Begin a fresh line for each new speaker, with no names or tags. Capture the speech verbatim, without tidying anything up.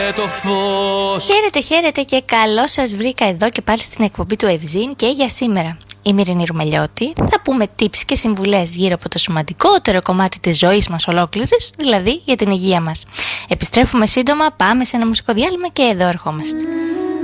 το φως.
Χαίρετε, χαίρετε και καλώς σας βρήκα εδώ και πάλι στην εκπομπή του Ευζήν και για σήμερα. Είμαι η Ειρήνη Ρουμελιώτη. Θα πούμε tips και συμβουλές γύρω από το σημαντικότερο κομμάτι της ζωής μας ολόκληρης, δηλαδή για την υγεία μας. Επιστρέφουμε σύντομα, πάμε σε ένα μουσικό διάλειμμα και εδώ ερχόμαστε.